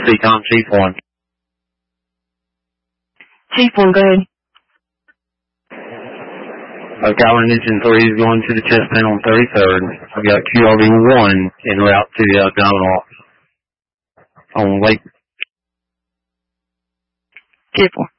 Tom, Chief 1. Chief 1, go ahead. Calvin Engine 3 is going to the chest pen on 33rd. I've got QRV 1 en route to the abdominal on Lake. Chief 1.